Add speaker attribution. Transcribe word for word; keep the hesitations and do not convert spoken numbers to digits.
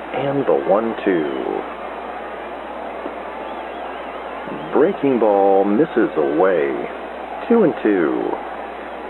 Speaker 1: And the one two. Breaking ball misses away. Two and two.